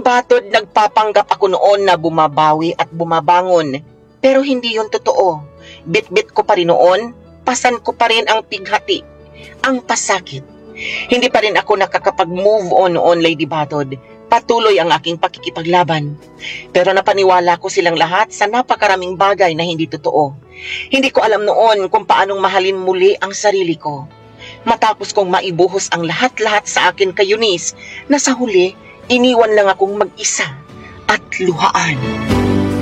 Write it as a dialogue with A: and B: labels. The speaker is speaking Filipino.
A: Batod, nagpapanggap ako noon na bumabawi at bumabangon. Pero hindi yun totoo. Bit-bit ko pa rin noon, pasan ko pa rin ang pighati, ang pasakit. Hindi pa rin ako nakakapag-move on noon, Lady Batod. Patuloy ang aking pakikipaglaban. Pero napaniwala ko silang lahat sa napakaraming bagay na hindi totoo. Hindi ko alam noon kung paanong mahalin muli ang sarili ko. Matapos kong maibuhos ang lahat-lahat sa akin kay Eunice, na sa huli, iniwan lang akong mag-isa at luhaan.